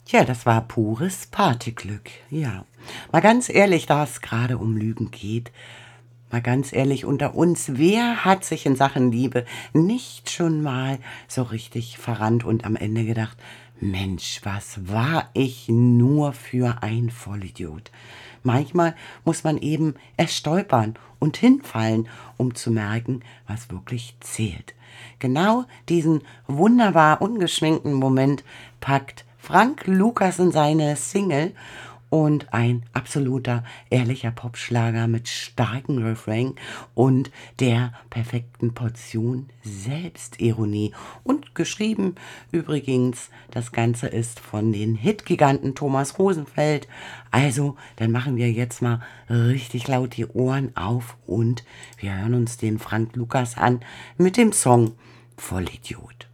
Ja, das war pures Partyglück, ja. Mal ganz ehrlich, da es gerade um Lügen geht, mal ganz ehrlich unter uns, wer hat sich in Sachen Liebe nicht schon mal so richtig verrannt und am Ende gedacht: „Mensch, was war ich nur für ein Vollidiot?“ Manchmal muss man eben erst stolpern und hinfallen, um zu merken, was wirklich zählt. Genau diesen wunderbar ungeschminkten Moment packt Frank Lucas in seine Single und ein absoluter ehrlicher Popschlager mit starkem Refrain und der perfekten Portion Selbstironie. Und geschrieben übrigens, das Ganze ist von den Hitgiganten Thomas Rosenfeld. Also, dann machen wir jetzt mal richtig laut die Ohren auf und wir hören uns den Frank Lucas an mit dem Song Vollidiot.